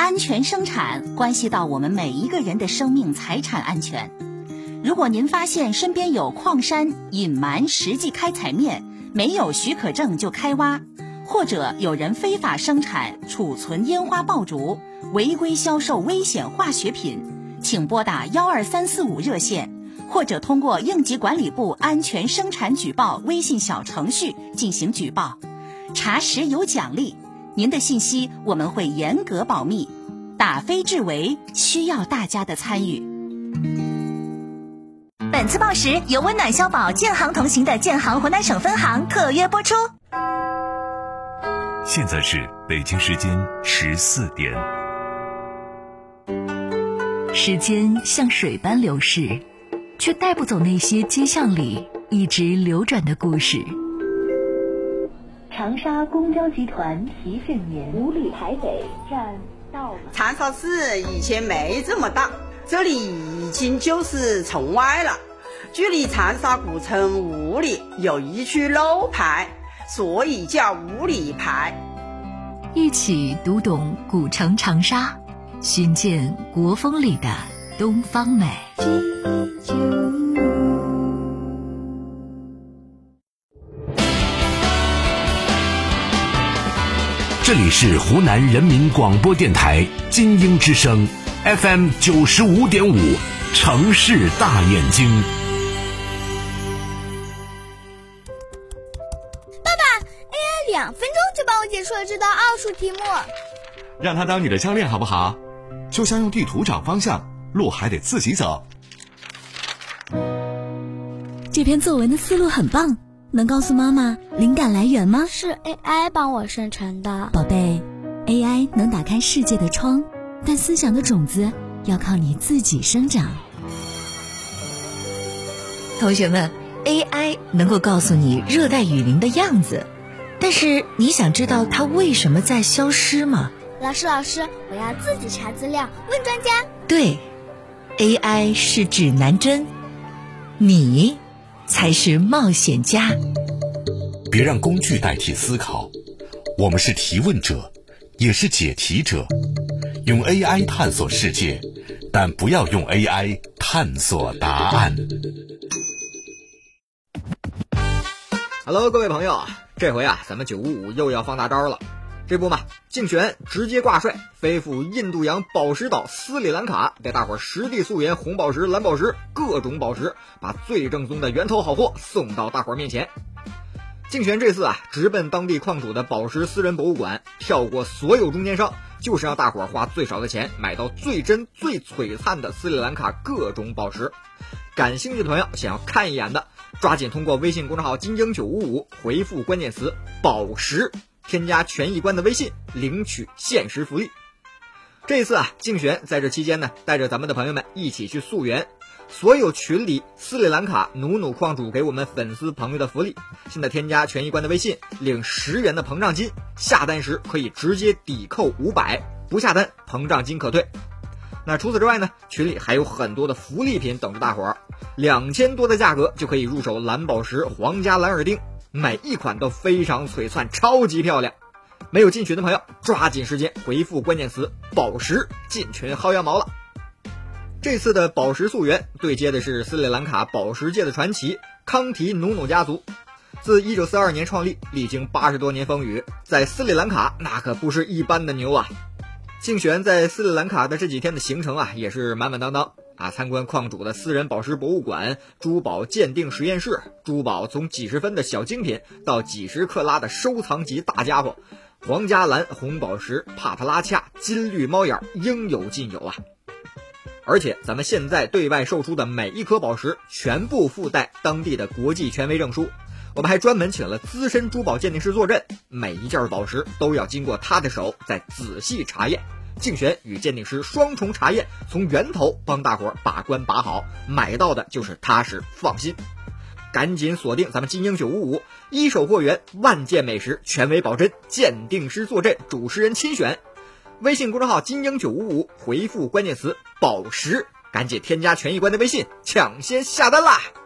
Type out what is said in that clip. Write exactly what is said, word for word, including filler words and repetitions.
安全生产关系到我们每一个人的生命财产安全。如果您发现身边有矿山隐瞒实际开采面，没有许可证就开挖，或者有人非法生产、储存烟花爆竹，违规销售危险化学品，请拨打幺二三四五热线，或者通过应急管理部安全生产举报微信小程序进行举报。查实有奖励，您的信息我们会严格保密，打非治为，需要大家的参与。本次报时由温暖消保建行同行的建行湖南省分行特约播出。 现在是北京时间十四点。 时间像水般流逝，却带不走那些街巷里一直流转的故事。长沙公交集团提示您：五里台北站到了。 长沙市以前没这么大，这里已经就是城外了。距离长沙古城五里有一区漏牌，所以叫五里牌。 一起读懂古城长沙，寻见国风里的东方美。 这里是湖南人民广播电台金鹰之声 F M 九十五点五，城市大眼睛。 爸爸 ，A I 两分钟就帮我解出了这道奥数题目。 让他当你的教练好不好？就像用地图找方向，路还得自己走。 这篇作文的思路很棒，能告诉妈妈灵感来源吗？ 是 A I 帮我生成的。 宝贝， A I 能打开世界的窗，但思想的种子要靠你自己生长。 同学们， A I 能够告诉你热带雨林的样子，但是你想知道它为什么在消失吗？ 老师老师，我要自己查资料，问专家。 对， A I 是指南针，你才是冒险家。 别让工具代替思考，我们是提问者，也是解题者。用 A I 探索世界，但不要用 A I 探索答案。 Hello， 各位朋友，这回啊，咱们九五五又要放大招了。这不嘛，竞选直接挂帅，飞赴印度洋宝石岛斯里兰卡，带大伙实地溯源红宝石、蓝宝石各种宝石，把最正宗的源头好货送到大伙面前。竞选这次啊，直奔当地矿主的宝石私人博物馆，跳过所有中间商，就是让大伙花最少的钱买到最真最璀璨的斯里兰卡各种宝石。感兴趣的朋友想要看一眼的，抓紧通过微信公众号金鹰九五五回复关键词宝石，添加权益官的微信领取限时福利。这一次啊，竞选在这期间呢，带着咱们的朋友们一起去溯源。所有群里斯里兰卡努努矿主给我们粉丝朋友的福利，现在添加权益官的微信领十元的膨胀金，下单时可以直接抵扣五百，不下单膨胀金可退。那除此之外呢，群里还有很多的福利品等着大伙儿，两千多的价格就可以入手蓝宝石皇家蓝耳钉，每一款都非常璀璨，超级漂亮。没有进群的朋友抓紧时间回复关键词宝石进群薅羊毛了。这次的宝石溯源对接的是斯里兰卡宝石界的传奇康提努努家族。自一九四二年创立，历经八十多年风雨，在斯里兰卡那可不是一般的牛啊。竞选在斯里兰卡的这几天的行程啊，也是满满当当啊！参观矿主的私人宝石博物馆、珠宝鉴定实验室，珠宝从几十分的小精品到几十克拉的收藏级大家伙，皇家蓝、红宝石、帕特拉恰、金绿猫眼应有尽有啊！而且咱们现在对外售出的每一颗宝石全部附带当地的国际权威证书，我们还专门请了资深珠宝鉴定师坐镇，每一件宝石都要经过他的手再仔细查验。竞选与鉴定师双重查验，从源头帮大伙把关把好，买到的就是踏实放心。赶紧锁定咱们金鹰九五五，一手货源，万件美食，权威保真，鉴定师坐镇，主持人亲选。微信公众号金鹰九五五回复关键词宝石，赶紧添加权益官的微信，抢先下单啦！